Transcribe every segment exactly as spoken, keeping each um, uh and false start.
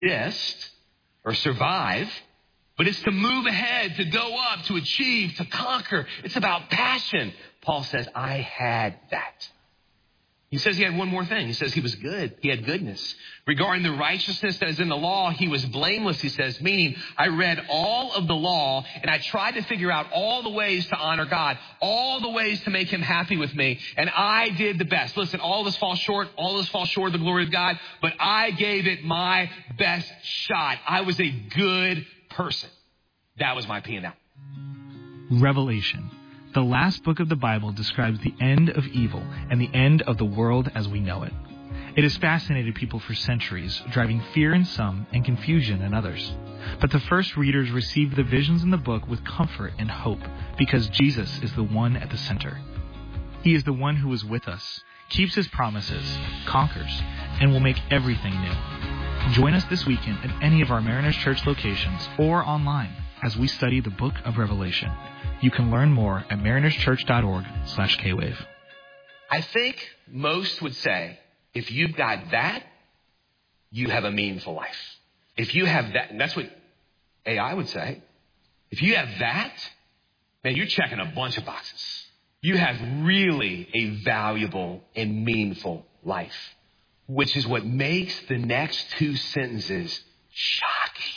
exist or survive, but it's to move ahead, to go up, to achieve, to conquer. It's about passion. Paul says, I had that. He says he had one more thing. He says he was good. He had goodness. Regarding the righteousness that is in the law, he was blameless, he says, meaning I read all of the law and I tried to figure out all the ways to honor God, all the ways to make him happy with me, and I did the best. Listen, all of us fall short. All of us fall short of the glory of God, but I gave it my best shot. I was a good person. That was my P and L. Revelation. The last book of the Bible describes the end of evil and the end of the world as we know it. It has fascinated people for centuries, driving fear in some and confusion in others. But the first readers received the visions in the book with comfort and hope because Jesus is the one at the center. He is the one who is with us, keeps his promises, conquers, and will make everything new. Join us this weekend at any of our Mariners Church locations or online as we study the book of Revelation. You can learn more at marinerschurch.org slash kwave. I think most would say, if you've got that, you have a meaningful life. If you have that, and that's what A I would say. If you have that, man, you're checking a bunch of boxes. You have really a valuable and meaningful life, which is what makes the next two sentences shocking.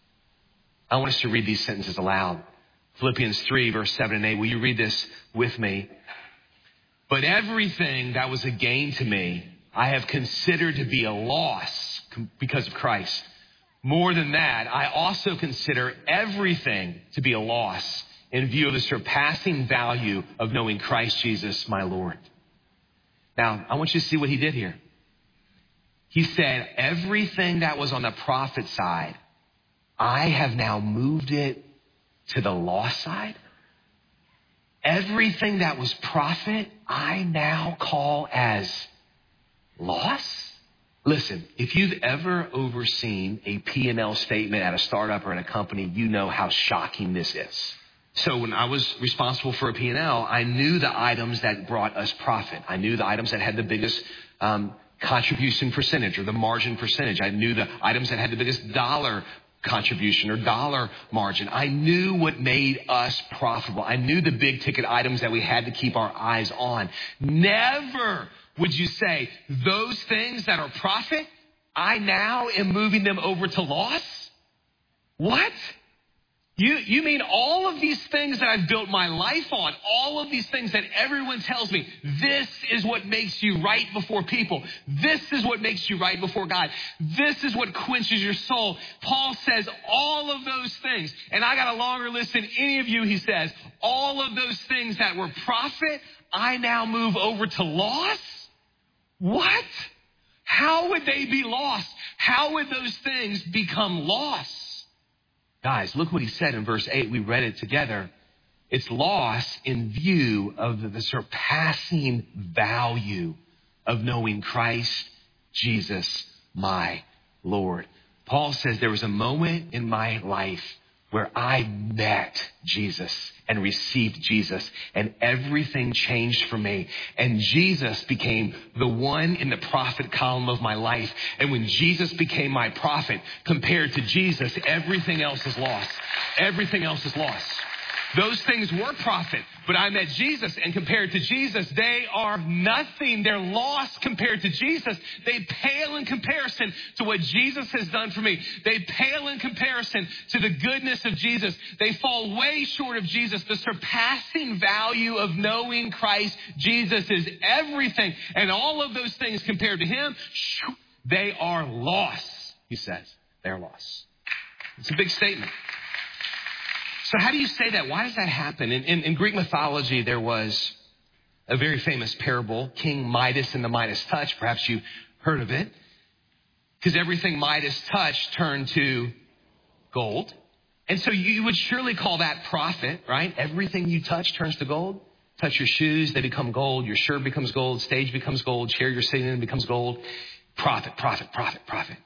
I want us to read these sentences aloud. Philippians three, verse seven and eight. Will you read this with me? But everything that was a gain to me, I have considered to be a loss because of Christ. More than that, I also consider everything to be a loss in view of the surpassing value of knowing Christ Jesus, my Lord. Now, I want you to see what he did here. He said, everything that was on the profit side, I have now moved it to the loss side. Everything that was profit, I now call as loss. Listen, if you've ever overseen a P and L statement at a startup or in a company, you know how shocking this is. So when I was responsible for a P and L, I knew the items that brought us profit. I knew the items that had the biggest um, contribution percentage or the margin percentage. I knew the items that had the biggest dollar contribution or dollar margin. I knew what made us profitable. I knew the big ticket items that we had to keep our eyes on. Never would you say those things that are profit, I now am moving them over to loss? What? You, you mean all of these things that I've built my life on, all of these things that everyone tells me, this is what makes you right before people. This is what makes you right before God. This is what quenches your soul. Paul says all of those things, and I got a longer list than any of you, he says, all of those things that were profit, I now move over to loss? What? How would they be lost? How would those things become lost? Guys, look what he said in verse eight. We read it together. It's loss in view of the, the surpassing value of knowing Christ Jesus, my Lord. Paul says there was a moment in my life where I met Jesus and received Jesus, and everything changed for me. And Jesus became the one in the profit column of my life. And when Jesus became my profit, compared to Jesus, everything else is lost. Everything else is lost. Those things were profit, but I met Jesus, and compared to Jesus, they are nothing. They're lost compared to Jesus. They pale in comparison to what Jesus has done for me. They pale in comparison to the goodness of Jesus. They fall way short of Jesus. The surpassing value of knowing Christ Jesus is everything. And all of those things compared to him, they are lost, he says. They're lost. It's a big statement. So how do you say that? Why does that happen? In, in, in Greek mythology, there was a very famous parable, King Midas and the Midas touch. Perhaps you heard of it. Because everything Midas touched turned to gold. And so you would surely call that profit, right? Everything you touch turns to gold. Touch your shoes, they become gold. Your shirt becomes gold. Stage becomes gold. Chair you're sitting in becomes gold. Profit, profit, profit, profit.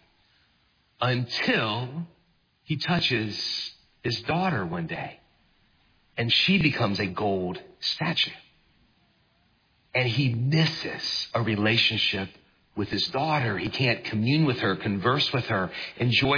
Until he touches his daughter one day, and she becomes a gold statue. And he misses a relationship with his daughter. He can't commune with her, converse with her, enjoy